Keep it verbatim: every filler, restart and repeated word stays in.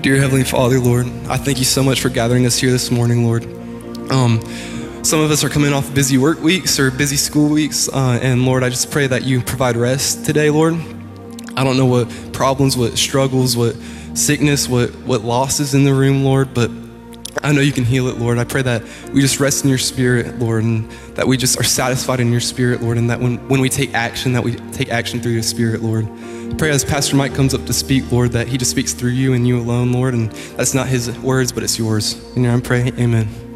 Dear Heavenly Father, Lord, I thank you so much for gathering us here this morning, Lord. Um, some of us are coming off busy work weeks or busy school weeks, uh, and Lord, I just pray that you provide rest today, Lord. I don't know what problems, what struggles, what sickness, what, what loss is in the room, Lord, but I know you can heal it, Lord. I pray that we just rest in your spirit, Lord, and that we just are satisfied in your spirit, Lord, and that when, when we take action, that we take action through your spirit, Lord. I pray as Pastor Mike comes up to speak, Lord, that he just speaks through you and you alone, Lord, and that's not his words, but it's yours. In your name I pray, amen.